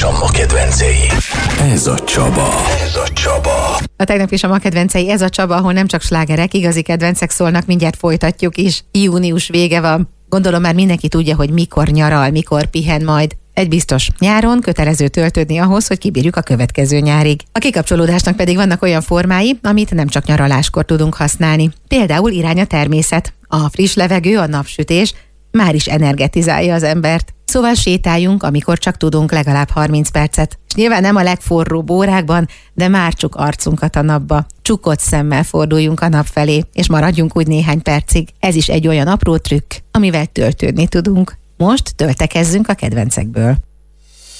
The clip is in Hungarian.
a ma kedvencei. Ez a Csaba. A tegnap is a ma kedvencei, ez a Csaba, ahol nem csak slágerek, igazi kedvencek szólnak, mindjárt folytatjuk is. Június vége van. Gondolom már mindenki tudja, hogy mikor nyaral, mikor pihen majd. Egy biztos, nyáron kötelező töltődni ahhoz, hogy kibírjuk a következő nyárig. A kikapcsolódásnak pedig vannak olyan formái, amit nem csak nyaraláskor tudunk használni. Például irány a természet, a friss levegő, a napsütés már is energetizálja az embert. Szóval sétáljunk, amikor csak tudunk, legalább 30 percet. És nyilván nem a legforróbb órákban, de már csuk arcunkat a napba. Csukott szemmel forduljunk a nap felé, és maradjunk úgy néhány percig. Ez is egy olyan apró trükk, amivel töltődni tudunk. Most töltekezzünk a kedvencekből.